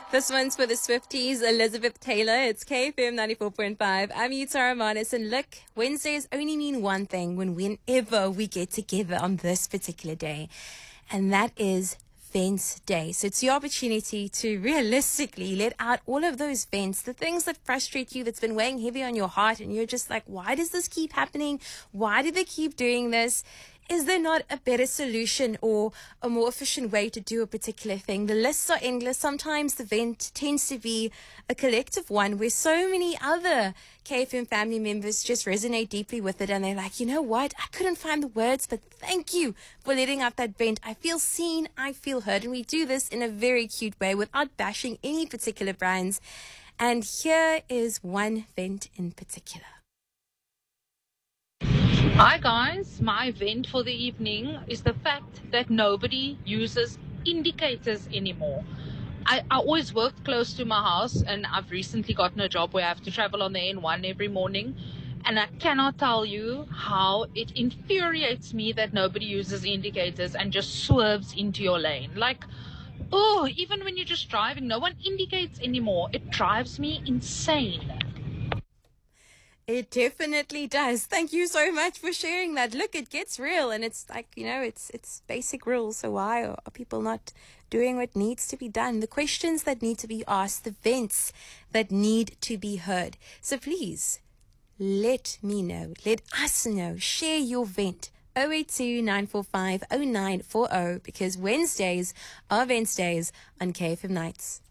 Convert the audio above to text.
This one's for the Swifties, Elizabeth Taylor. It's KFM 94.5. I'm Tara Manis, and look, Wednesdays only mean one thing whenever we get together on this particular day, and that is Vents Day. So it's your opportunity to realistically let out all of those vents, the things that frustrate you, that's been weighing heavy on your heart, and you're just like, why does this keep happening? Why do they keep doing this? Is there not a better solution or a more efficient way to do a particular thing? The lists are endless. Sometimes the vent tends to be a collective one where so many other KFM family members just resonate deeply with it, and they're like, you know what? I couldn't find the words, but thank you for letting out that vent. I feel seen, I feel heard, and we do this in a very cute way without bashing any particular brands. And here is one vent in particular. Hi guys, my event for the evening is the fact that nobody uses indicators anymore. I always worked close to my house, and I've recently gotten a job where I have to travel on the N1 every morning, and I cannot tell you how it infuriates me that nobody uses indicators and just swerves into your lane. Like, oh, even when you're just driving, no one indicates anymore. It drives me insane. It definitely does. Thank you so much for sharing that. Look, it gets real, and it's like, it's basic rules. So why are people not doing what needs to be done? The questions that need to be asked, the vents that need to be heard. So please, let me know. Let us know. Share your vent. 082-945-0940, because Wednesdays are Vents Days on KFM Nights.